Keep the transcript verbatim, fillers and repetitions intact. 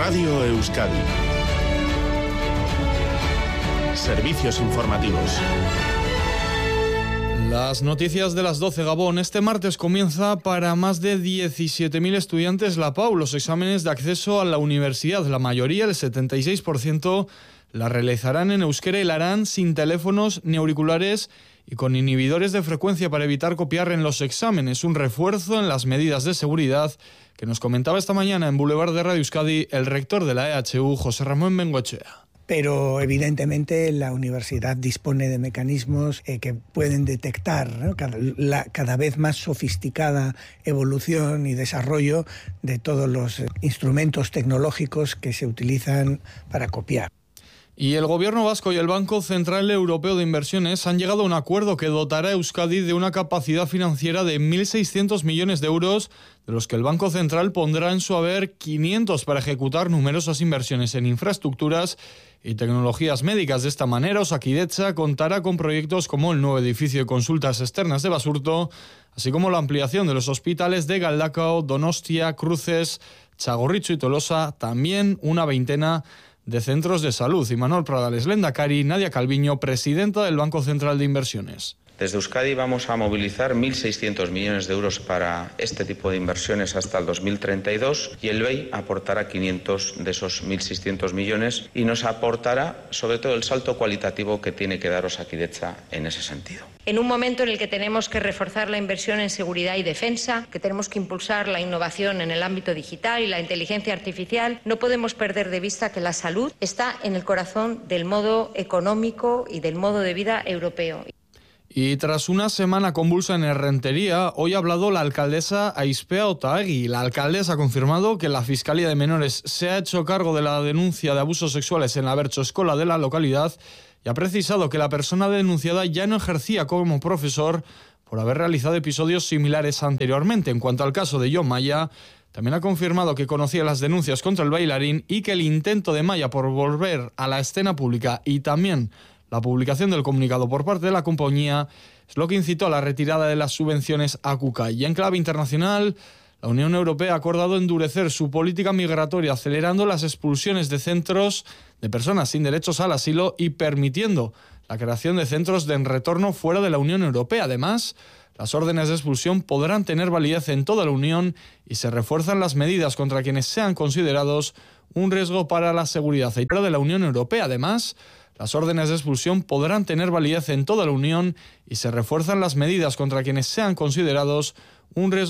Radio Euskadi. Servicios informativos. Las noticias de las doce, Gabón. Este martes comienza para más de diecisiete mil estudiantes la P A U, los exámenes de acceso a la universidad. La mayoría, el setenta y seis por ciento, la realizarán en euskera y la harán sin teléfonos ni auriculares y con inhibidores de frecuencia para evitar copiar en los exámenes. Un refuerzo en las medidas de seguridad que nos comentaba esta mañana en Boulevard de Radio Euskadi el rector de la E H U, José Ramón Bengoechea. Pero evidentemente la universidad dispone de mecanismos eh, que pueden detectar, ¿no?, cada, la cada vez más sofisticada evolución y desarrollo de todos los instrumentos tecnológicos que se utilizan para copiar. Y el Gobierno vasco y el Banco Central Europeo de Inversiones han llegado a un acuerdo que dotará a Euskadi de una capacidad financiera de mil seiscientos millones de euros, de los que el Banco Central pondrá en su haber quinientos para ejecutar numerosas inversiones en infraestructuras y tecnologías médicas. De esta manera, Osakidetza contará con proyectos como el nuevo edificio de consultas externas de Basurto, así como la ampliación de los hospitales de Galdakao, Donostia, Cruces, Txagorritxu y Tolosa, también una veintena de centros de salud. Imanol Pradales Lehendakari, Nadia Calviño, presidenta del Banco Central de Inversiones. Desde Euskadi vamos a movilizar mil seiscientos millones de euros para este tipo de inversiones hasta el dos mil treinta y dos y el B E I aportará quinientos de esos mil seiscientos millones y nos aportará sobre todo el salto cualitativo que tiene que dar Osakidetza en ese sentido. En un momento en el que tenemos que reforzar la inversión en seguridad y defensa, que tenemos que impulsar la innovación en el ámbito digital y la inteligencia artificial, no podemos perder de vista que la salud está en el corazón del modo económico y del modo de vida europeo. Y tras una semana convulsa en Errentería, hoy ha hablado la alcaldesa Aispea Otaegui. La alcaldesa ha confirmado que la Fiscalía de Menores se ha hecho cargo de la denuncia de abusos sexuales en la Bertso Escola de la localidad y ha precisado que la persona denunciada ya no ejercía como profesor por haber realizado episodios similares anteriormente. En cuanto al caso de Jon Maya, también ha confirmado que conocía las denuncias contra el bailarín y que el intento de Maya por volver a la escena pública y también la publicación del comunicado por parte de la compañía es lo que incitó a la retirada de las subvenciones a Kukai. Y en clave internacional, la Unión Europea ha acordado endurecer su política migratoria, acelerando las expulsiones de centros de personas sin derechos al asilo y permitiendo la creación de centros de retorno fuera de la Unión Europea. Además, las órdenes de expulsión podrán tener validez en toda la Unión y se refuerzan las medidas contra quienes sean considerados un riesgo para la seguridad de la Unión Europea. Además, las órdenes de expulsión podrán tener validez en toda la Unión y se refuerzan las medidas contra quienes sean considerados un riesgo